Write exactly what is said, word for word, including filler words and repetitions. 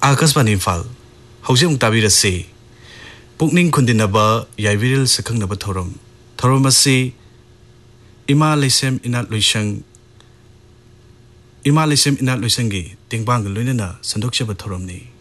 आकाशवाणी इम्फाल हौजिक ताबीरसे पुकनिंग खुंदिनबा याइविरल सखंगनबा थौरम थौरम असी इमा लैसेम इनात लुइसंग इमा लैसेम इनात लुइसंगी टेंगबांग लोइनना संदोकचबा थौरमनी।